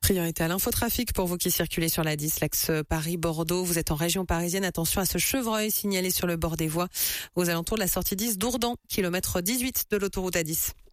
Priorité à l'infotrafic pour vous qui circulez sur la 10, l'axe Paris-Bordeaux. Vous êtes en région parisienne. Attention à ce chevreuil signalé sur le bord des voies aux alentours de la sortie 10 d'Ourdan, kilomètre 18 de l'autoroute A10.